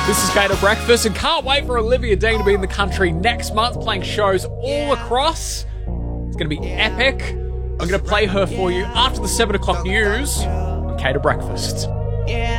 This is Gator Breakfast, and can't wait for Olivia Dean to be in the country next month, playing shows all across. It's going to be epic. I'm going to play her for you after the 7 o'clock news on Gator Breakfast.